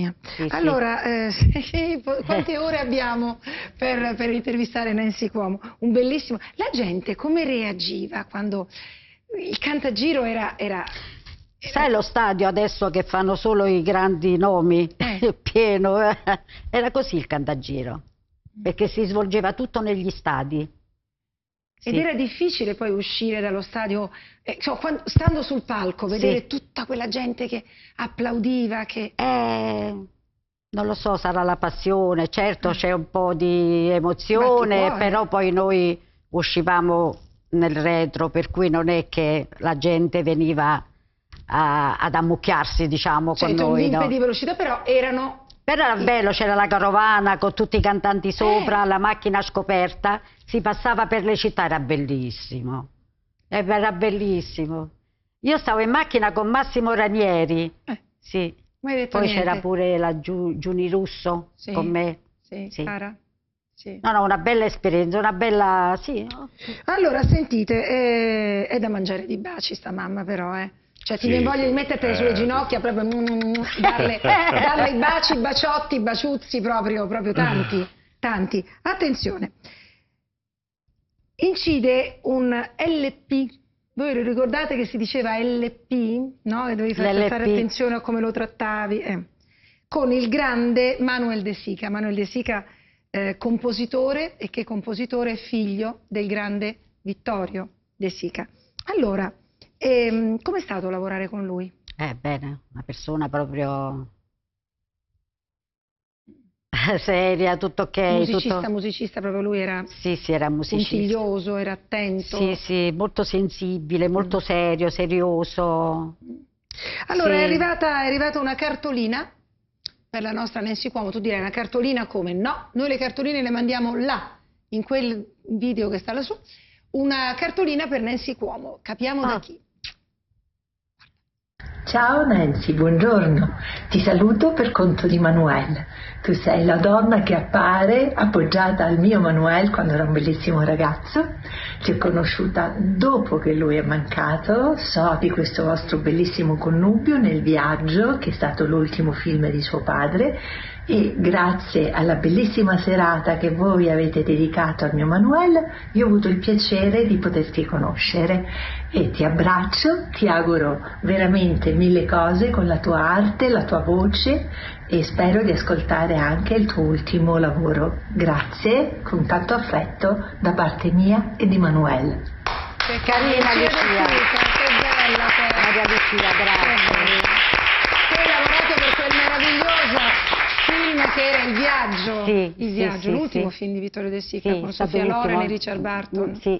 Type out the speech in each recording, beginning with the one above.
mia. Sì, allora, quante ore abbiamo per intervistare Nancy Cuomo? Un bellissimo... La gente come reagiva quando il Cantagiro era... Sai lo stadio adesso che fanno solo i grandi nomi, pieno, era così il Cantagiro, perché si svolgeva tutto negli stadi. Ed era difficile poi uscire dallo stadio, stando sul palco, vedere tutta quella gente che applaudiva, che... Non lo so, sarà la passione, certo c'è un po' di emozione, però poi noi uscivamo nel retro, per cui non è che la gente veniva ad ammucchiarsi, diciamo, con noi. Certo, impediva l'uscita, però erano... Però era bello, c'era la carovana con tutti i cantanti sopra, la macchina scoperta, si passava per le città, era bellissimo. Era bellissimo. Io stavo in macchina con Massimo Ranieri, sì. Poi c'era pure la Giuni Russo con me. Sì. Cara? Sì. No, una bella esperienza, una bella... Sì. Allora, sentite, è da mangiare di baci sta mamma però, Cioè ti viene voglia di mettertele sulle ginocchia, proprio darle i baci, baciotti, baciuzzi, proprio tanti. Attenzione, incide un LP, voi ricordate che si diceva LP, no? E dovevi fare attenzione a come lo trattavi, con il grande Manuel De Sica. Manuel De Sica, compositore, e che compositore è figlio del grande Vittorio De Sica. Allora, com'è stato lavorare con lui? Bene, una persona proprio seria, tutto ok. Musicista proprio lui era... Sì, era musicista. Puntiglioso, era attento. Sì, molto sensibile, molto serio, serioso. Allora è arrivata una cartolina per la nostra Nancy Cuomo. Tu direi una cartolina come? No, noi le cartoline le mandiamo là, in quel video che sta lassù. Una cartolina per Nancy Cuomo, capiamo da chi. Ciao Nancy, buongiorno. Ti saluto per conto di Manuel. Tu sei la donna che appare appoggiata al mio Manuel quando era un bellissimo ragazzo. Ti ho conosciuta dopo che lui è mancato. So di questo vostro bellissimo connubio nel Viaggio, che è stato l'ultimo film di suo padre. E grazie alla bellissima serata che voi avete dedicato al mio Manuel, io ho avuto il piacere di poterti conoscere e ti abbraccio, ti auguro veramente mille cose con la tua arte, la tua voce e spero di ascoltare anche il tuo ultimo lavoro. Grazie, con tanto affetto da parte mia e di Manuel. Che carina Lucia, che bella Maria Lucia, grazie. Tu hai lavorato per quel meraviglioso film che era Il Viaggio, Il Viaggio, l'ultimo film di Vittorio De Sica con Sofia Loren e Richard Burton. Sì,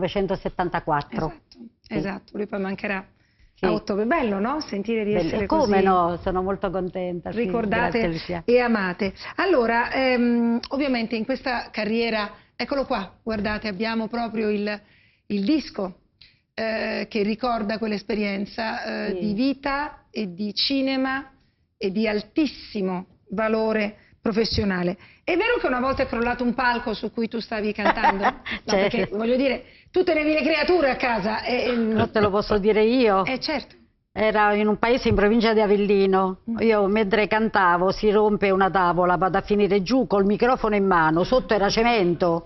1974. Esatto, lui poi mancherà a ottobre. Bello, no? Sentire di essere così. Come no? Sono molto contenta. Ricordate e amate. Allora, ovviamente in questa carriera, eccolo qua, guardate, abbiamo proprio il disco che ricorda quell'esperienza di vita e di cinema e di altissimo valore professionale. È vero che una volta è crollato un palco su cui tu stavi cantando? No, perché voglio dire, tu tenevi le creature a casa. Non te lo posso dire io. Certo. Era in un paese in provincia di Avellino. Io mentre cantavo si rompe una tavola, vado a finire giù col microfono in mano, sotto era cemento.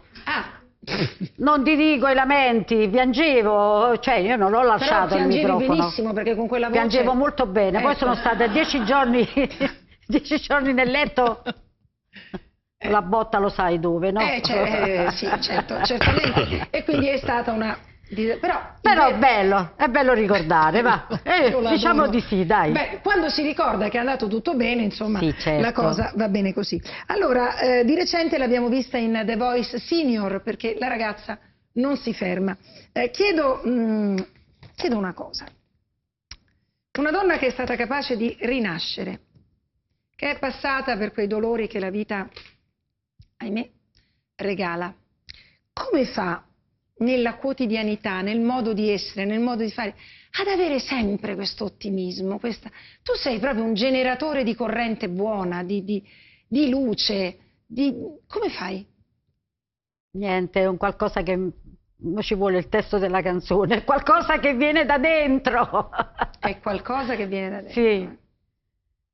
Non ti dico i lamenti, piangevo, cioè io non ho lasciato il microfono. Benissimo perché con quella voce... Piangevo molto bene, poi sono stata 10 giorni, 10 giorni nel letto, la botta lo sai dove, no? Sì, certo, certamente, e quindi è stata una... Però è bello ricordare, va. Diciamo di sì, dai. Beh, quando si ricorda che è andato tutto bene, insomma, certo, la cosa va bene così. Allora, di recente l'abbiamo vista in The Voice Senior, perché la ragazza non si ferma. Chiedo una cosa. Una donna che è stata capace di rinascere, che è passata per quei dolori che la vita, ahimè, regala. Come fa nella quotidianità, nel modo di essere, nel modo di fare, ad avere sempre questo ottimismo? Tu sei proprio un generatore di corrente buona, di luce, come fai? Niente, è un qualcosa che... non ci vuole il testo della canzone, è qualcosa che viene da dentro. È qualcosa che viene da dentro. Sì.